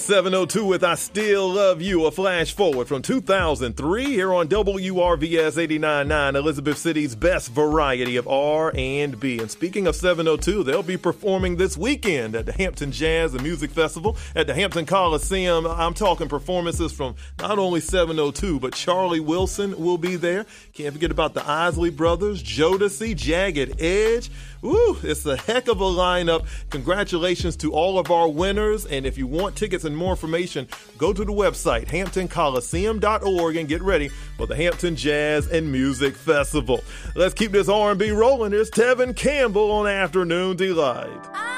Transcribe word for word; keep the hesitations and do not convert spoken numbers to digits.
seven oh two with I Still Love You, a flash forward from two thousand three here on W R V S eighty-nine point nine, Elizabeth City's best variety of R and B. And speaking of seven oh two, they'll be performing this weekend at the Hampton Jazz and Music Festival at the Hampton Coliseum. I'm talking performances from not only seven oh two, but Charlie Wilson will be there. Can't forget about the Isley Brothers, Jodeci, Jagged Edge. Woo, it's a heck of a lineup. Congratulations to all of our winners. And if you want tickets and more information, go to the website, hampton coliseum dot org, and get ready for the Hampton Jazz and Music Festival. Let's keep this R and B rolling. Here's Tevin Campbell on Afternoon Delight.